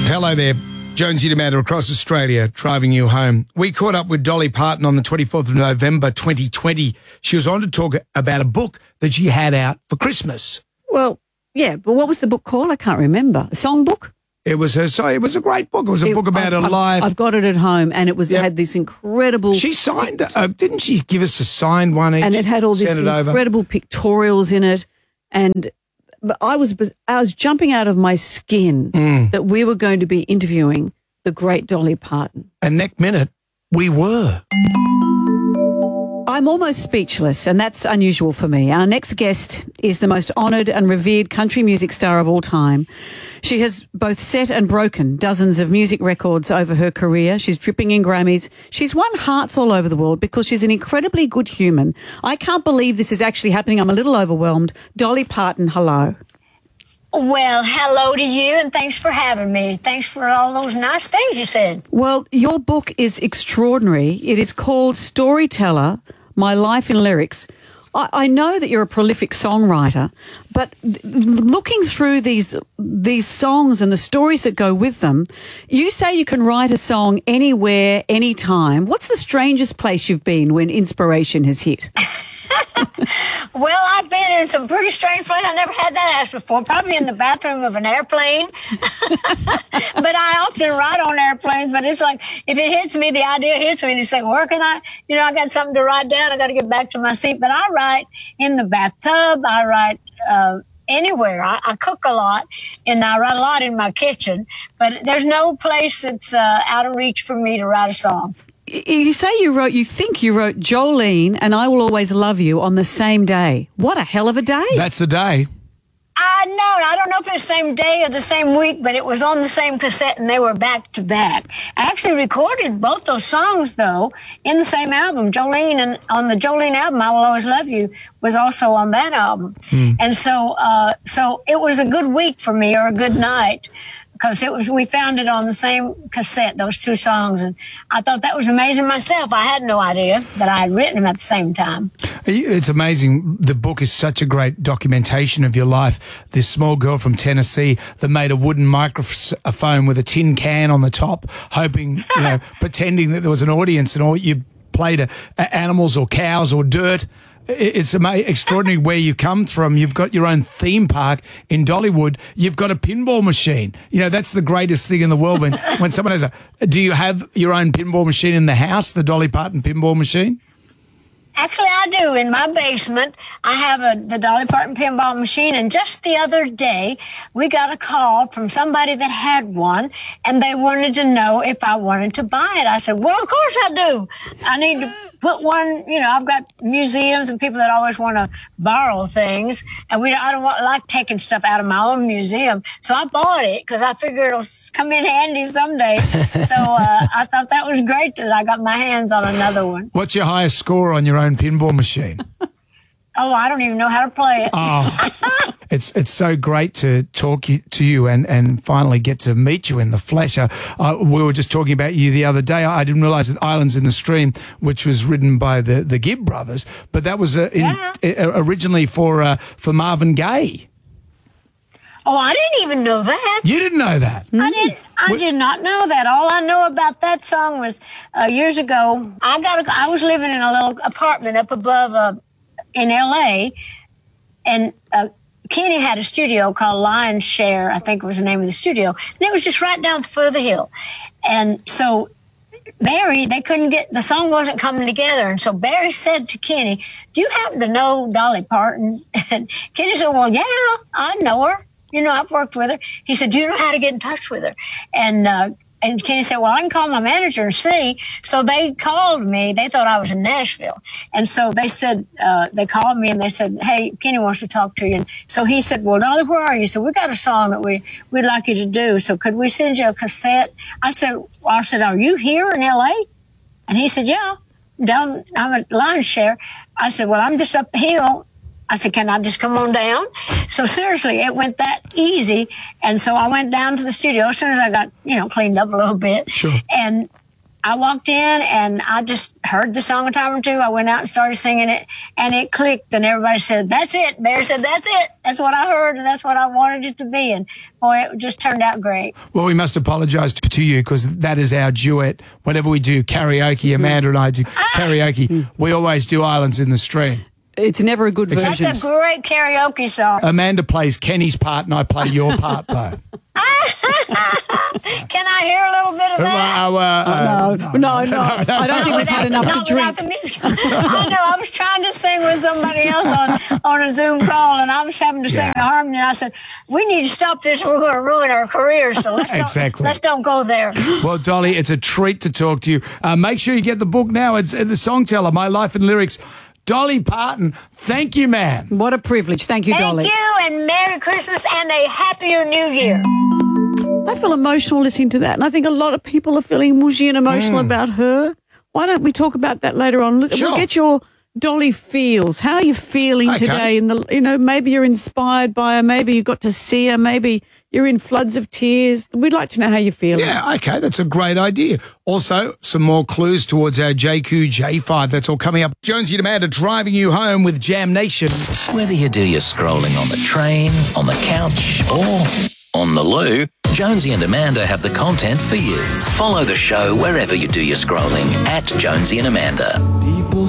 Hello there. Jonesy D'Amanda across Australia, driving you home. We caught up with Dolly Parton on the 24th of November 2020. She was on to talk about a book that she had out for Christmas. Well, yeah, but what was the book called? I can't remember. A song book? It was her. So it was a great book. It was a book about her life. I've got it at home, and it had this incredible. She signed. Didn't she give us a signed one each? And it had all these incredible pictorials in it, and I was jumping out of my skin that we were going to be interviewing the great Dolly Parton. And next minute, we were. I'm almost speechless, and that's unusual for me. Our next guest is the most honoured and revered country music star of all time. She has both set and broken dozens of music records over her career. She's dripping in Grammys. She's won hearts all over the world because she's an incredibly good human. I can't believe this is actually happening. I'm a little overwhelmed. Dolly Parton, hello. Well, hello to you, and thanks for having me. Thanks for all those nice things you said. Well, your book is extraordinary. It is called Storyteller, My Life in Lyrics. I know that you're a prolific songwriter, but looking through these songs and the stories that go with them, you say you can write a song anywhere, anytime. What's the strangest place you've been when inspiration has hit? Well, I've been in some pretty strange places. I never had that asked before. Probably in the bathroom of an airplane. But I often write on airplanes. But it's like, if it hits me, the idea hits me. And it's like, where can I, I got something to write down. I got to get back to my seat. But I write in the bathtub. I write anywhere. I cook a lot, and I write a lot in my kitchen. But there's no place that's out of reach for me to write a song. You say you think you wrote Jolene and I Will Always Love You on the same day. What a hell of a day. That's a day. I don't know if it's the same day or the same week, but it was on the same cassette and they were back to back. I actually recorded both those songs, though, in the same album. Jolene, and on the Jolene album, I Will Always Love You, was also on that album. And so it was a good week for me, or a good night. Because we found it on the same cassette, those two songs, and I thought that was amazing myself. I had no idea that I had written them at the same time. It's amazing. The book is such a great documentation of your life. This small girl from Tennessee that made a wooden microphone with a tin can on the top, hoping, pretending that there was an audience, and all you played animals or cows or dirt. It's extraordinary where you come from. You've got your own theme park in Dollywood. You've got a pinball machine. That's the greatest thing in the world. When someone has do you have your own pinball machine in the house, the Dolly Parton pinball machine? Actually, I do. In my basement, I have the Dolly Parton pinball machine, and just the other day, we got a call from somebody that had one, and they wanted to know if I wanted to buy it. I said, well, of course I do. I need to put one, I've got museums and people that always want to borrow things, and I don't like taking stuff out of my own museum. So I bought it because I figured it'll come in handy someday. So I thought that was great that I got my hands on another one. What's your highest score on your own pinball machine? Oh, I don't even know how to play it. Oh, it's so great to talk to you and finally get to meet you in the flesh. We were just talking about you the other day. I didn't realize that Islands in the Stream, which was written by the Gibb brothers, but that was originally for Marvin Gaye. Oh, I didn't even know that. You didn't know that? I did not know that. All I know about that song was years ago, I was living in a little apartment up above in L.A., and Kenny had a studio called Lion's Share, I think was the name of the studio, and it was just right down the foot of the hill. And so Barry, the song wasn't coming together, and so Barry said to Kenny, do you happen to know Dolly Parton? And Kenny said, well, yeah, I know her. I've worked with her. He said, do you know how to get in touch with her? And Kenny said, well, I can call my manager and see. So they called me. They thought I was in Nashville. And so they said, they called me and they said, hey, Kenny wants to talk to you. And so he said, well, Dolly, where are you? So we got a song that we'd like you to do. So could we send you a cassette? I said, are you here in L.A.? And he said, yeah, I'm at Lion's Share. I said, well, I'm just up the hill. I said, can I just come on down? So seriously, it went that easy. And so I went down to the studio as soon as I got, cleaned up a little bit. Sure. And I walked in and I just heard the song a time or two. I went out and started singing it, and it clicked, and everybody said, "That's it." Mayor said, "That's it. That's what I heard, and that's what I wanted it to be." And boy, it just turned out great. Well, we must apologise to you because that is our duet. Whenever we do karaoke, Amanda and I do karaoke, we always do Islands in the Stream. It's never a good version. That's a great karaoke song. Amanda plays Kenny's part and I play your part, though. Can I hear a little bit of that? No. I don't think we've had enough to drink. The music. I know. I was trying to sing with somebody else on a Zoom call, and I was having to sing a harmony. And I said, "We need to stop this. We're going to ruin our careers. So let's don't go there." Well, Dolly, it's a treat to talk to you. Make sure you get the book now. It's the Songteller, My Life and Lyrics. Dolly Parton, thank you, ma'am. What a privilege. Thank you, Dolly. Thank you, and Merry Christmas and a happier New Year. I feel emotional listening to that, and I think a lot of people are feeling mushy and emotional about her. Why don't we talk about that later on? Sure. We'll get your Dolly feels. How are you feeling today? Maybe you're inspired by her. Maybe you got to see her. Maybe you're in floods of tears. We'd like to know how you're feeling. Yeah, okay, that's a great idea. Also, some more clues towards our JQ J5. That's all coming up. Jonesy and Amanda driving you home with Jam Nation. Whether you do your scrolling on the train, on the couch, or on the loo, Jonesy and Amanda have the content for you. Follow the show wherever you do your scrolling at Jonesy and Amanda.